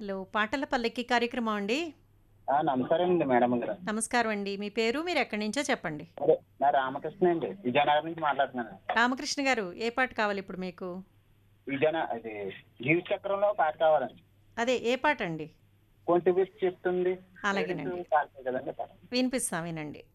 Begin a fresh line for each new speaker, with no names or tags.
Hello! పాటల పల్లకి కార్యక్రమం అండి?
నమస్కారం అండి మేడం గారు.
నమస్కారం అండి. మీ పేరు, మీరెక్కడి నుంచో చెప్పండి.
అదే నా రామకృష్ణ అండి. విజయనగరం నుంచి మాట్లాడుతున్నాను.
రామకృష్ణ గారు, ఏ పాట కావాలిప్పుడు మీకు?
అది జీవిత చక్రంలో పాట కావాలండి.
అదే ఏ పాటండి?
కొంటి విప్పి చెప్తుంది లేడీస్
అలాగేనండి.
పాడతారు కదండీ పాట.
వినిపిస్తాం వినండి.